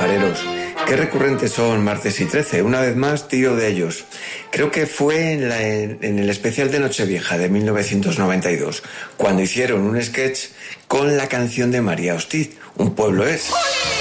camareros. Qué recurrentes son Martes y 13, una vez más tío de ellos. Creo que fue en el especial de Nochevieja de 1992, cuando hicieron un sketch con la canción de María Hostiz, Un pueblo es.